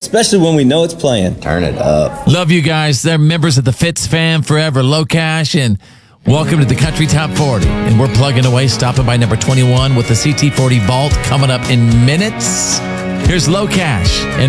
especially when we know it's playing. Turn it up. Love you guys. They're members of the Fitz Fam Forever. Low Cash, and welcome to the Country Top 40. And we're plugging away, stopping by number 21 with the CT40 Vault coming up in minutes. Here's Low Cash and